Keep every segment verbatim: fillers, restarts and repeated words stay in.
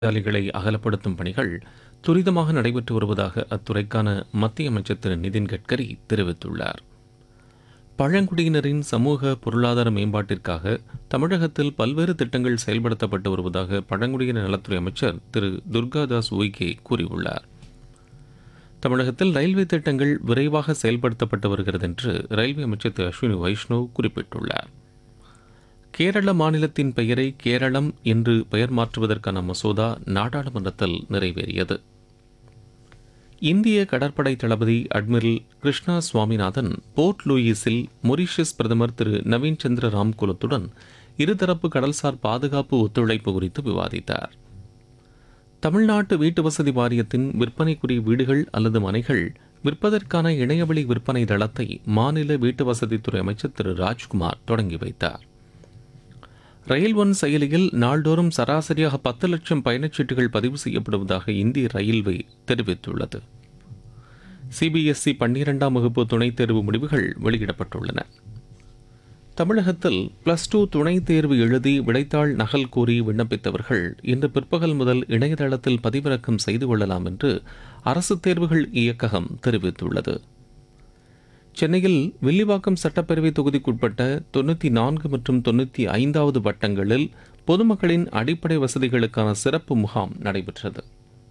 சாலைகளை அகலப்படுத்தும் பணிகள் துரிதமாக நடைபெற்று வருவதாக அத்துறைக்கான மத்திய அமைச்சர் திரு நிதின் கட்கரி தெரிவித்துள்ளார். பழங்குடியினரின் சமூக பொருளாதார மேம்பாட்டிற்காக தமிழகத்தில் பல்வேறு திட்டங்கள் செயல்படுத்தப்பட்டு வருவதாக பழங்குடியினர் நலத்துறை அமைச்சர் திரு துர்காதாஸ் உய்கே கூறியுள்ளார். தமிழகத்தில் ரயில்வே திட்டங்கள் விரைவாக செயல்படுத்தப்பட்டு வருகிறது என்று ரயில்வே அமைச்சர் திரு அஸ்வினி வைஷ்ணவ் குறிப்பிட்டுள்ளார். கேரள மாநிலத்தின் பெயரை கேரளம் என்று பெயர் மாற்றுவதற்கான மசோதா நாடாளுமன்றத்தில் நிறைவேறியது. இந்திய கடற்படை தளபதி admiral Krishna Swaminathan board லூயிஸில் Mauritius பிரதமர் திரு நவீன் சந்திர ராம்குலத்துடன் இருதரப்பு கடல்சார் பாதுகாப்பு ஒத்துழைப்பு குறித்து விவாதித்தார். தமிழ்நாட்டு வீட்டு வசதி வாரியத்தின் விற்பனைக்குரிய வீடுகள் அல்லது மனைகள் விற்பதற்கான இணையவழி விற்பனை தளத்தை மாநில வீட்டு வசதித்துறை அமைச்சர் திரு ராஜ்குமார் தொடங்கி வைத்தார். ரயில் ஒன் செயலியில் நாள்தோறும் சராசரியாக பத்து லட்சம் பயணச்சீட்டுகள் பதிவு செய்யப்படுவதாக இந்திய ரயில்வே தெரிவித்துள்ளது. சிபிஎஸ்இ பன்னிரெண்டாம் வகுப்பு துணைத் தேர்வு முடிவுகள் வெளியிடப்பட்டுள்ளன. தமிழகத்தில் பிளஸ் டூ துணைத் தேர்வு எழுதி விடைத்தாள் நகல் கோரி விண்ணப்பித்தவர்கள் இன்று பிற்பகல் முதல் இணையதளத்தில் பதிவிறக்கம் செய்து கொள்ளலாம் என்று அரசு தேர்வுகள் இயக்ககம் தெரிவித்துள்ளது. சென்னையில் வில்லிவாக்கம் சட்டப்பேரவை தொகுதிக்குட்பட்ட தொன்னூற்றி நான்கு மற்றும் தொன்னூற்றி ஐந்தாவது வட்டங்களில் பொதுமக்களின் அடிப்படை வசதிகளுக்கான சிறப்பு முகாம் நடைபெற்றது.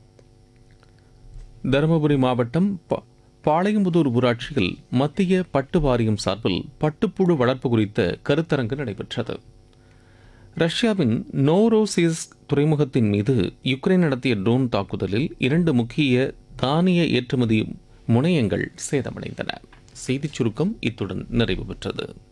தருமபுரி மாவட்டம் பாளையம்புதூர் ஊராட்சியில் மத்திய பட்டு வாரியம் சார்பில் பட்டுப்புழு வளர்ப்பு குறித்த கருத்தரங்கு நடைபெற்றது. ரஷ்யாவின் நோரோசிஸ் துறைமுகத்தின் மீது யுக்ரைன் நடத்திய ட்ரோன் தாக்குதலில் இரண்டு முக்கிய தானிய ஏற்றுமதி முனையங்கள் சேதமடைந்தன. செய்திச் சுருக்கம் இத்துடன் நிறைவு பெற்றது.